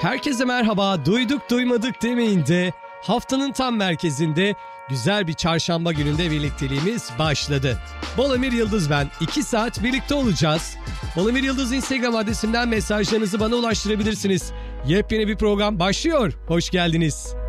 Herkese merhaba, duyduk duymadık demeyin de haftanın tam merkezinde güzel bir çarşamba gününde birlikteliğimiz başladı. Bolamir Yıldız ben, 2 saat birlikte olacağız. Bolamir Yıldız Instagram adresimden mesajlarınızı bana ulaştırabilirsiniz. Yepyeni bir program başlıyor, hoş geldiniz.